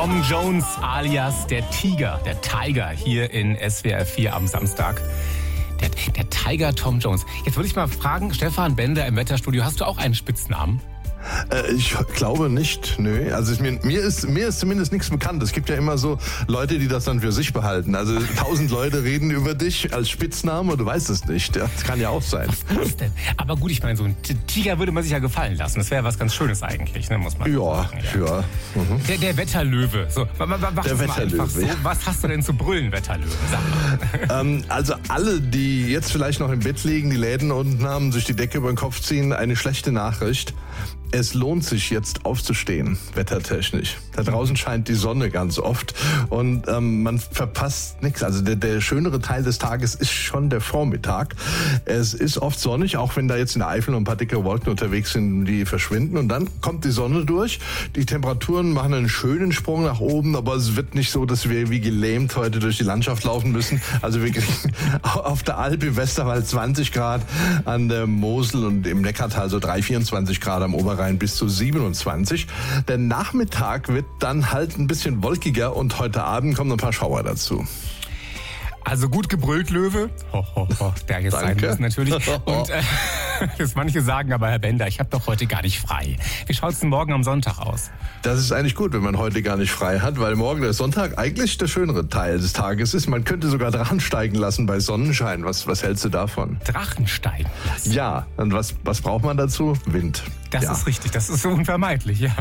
Tom Jones alias der Tiger hier in SWR 4 am Samstag. Der Tiger Tom Jones. Jetzt würde ich mal fragen, Stefan Bender im Wetterstudio, hast du auch einen Spitznamen? Ich glaube nicht, nö. Also mir ist zumindest nichts bekannt. Es gibt ja immer so Leute, die das dann für sich behalten. Also 1000 Leute reden über dich als Spitzname und du weißt es nicht. Das kann ja auch sein. Was denn? Aber gut, ich meine, so ein Tiger würde man sich ja gefallen lassen. Das wäre was ganz Schönes eigentlich, ne, muss man sagen. Ja. Mhm. Der Wetterlöwe. So, der Wetterlöwe. So. Was hast du denn zu brüllen, Wetterlöwe? Sag mal. Also alle, die jetzt vielleicht noch im Bett liegen, die Läden unten haben, sich die Decke über den Kopf ziehen, eine schlechte Nachricht. Es lohnt sich jetzt aufzustehen, wettertechnisch. Da draußen scheint die Sonne ganz oft und man verpasst nichts. Also der schönere Teil des Tages ist schon der Vormittag. Es ist oft sonnig, auch wenn da jetzt in der Eifel noch ein paar dicke Wolken unterwegs sind, die verschwinden. Und dann kommt die Sonne durch. Die Temperaturen machen einen schönen Sprung nach oben, aber es wird nicht so, dass wir wie gelähmt heute durch die Landschaft laufen müssen. Also wir kriegen auf der Alp im Westerwald 20 Grad, an der Mosel und im Neckartal so 24 Grad am Oberrhein bis zu 27. Der Nachmittag wird dann halt ein bisschen wolkiger und heute Abend kommen ein paar Schauer dazu. Also gut gebrüllt, Löwe. Der jetzt sein müssen natürlich. Und das manche sagen, aber Herr Bender, ich habe doch heute gar nicht frei. Wie schaut's denn morgen am Sonntag aus? Das ist eigentlich gut, wenn man heute gar nicht frei hat, weil morgen der Sonntag eigentlich der schönere Teil des Tages ist. Man könnte sogar Drachen steigen lassen bei Sonnenschein. Was hältst du davon? Drachen steigen lassen? Ja, und was braucht man dazu? Wind. Das ist richtig, das ist so unvermeidlich, ja.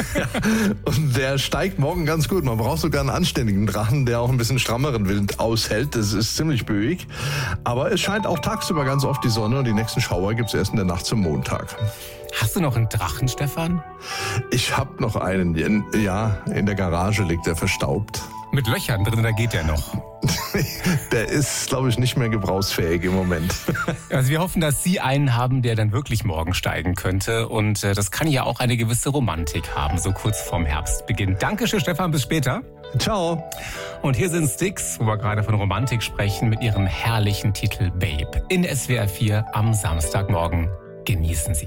Und der steigt morgen ganz gut. Man braucht sogar einen anständigen Drachen, der auch ein bisschen strammeren Wind aushält. Das ist ziemlich böig. Aber es scheint auch tagsüber ganz oft die Sonne und die nächsten Schauer gibt's erst in der Nacht zum Montag. Hast du noch einen Drachen, Stefan? Ich habe noch einen. Ja, in der Garage liegt er verstaubt. Mit Löchern drin, da geht der noch. Der ist, glaube ich, nicht mehr gebrauchsfähig im Moment. Also wir hoffen, dass Sie einen haben, der dann wirklich morgen steigen könnte. Und das kann ja auch eine gewisse Romantik haben, so kurz vorm Herbstbeginn. Dankeschön, Stefan, bis später. Ciao. Und hier sind Styx, wo wir gerade von Romantik sprechen, mit ihrem herrlichen Titel Babe. In SWR 4 am Samstagmorgen. Genießen Sie.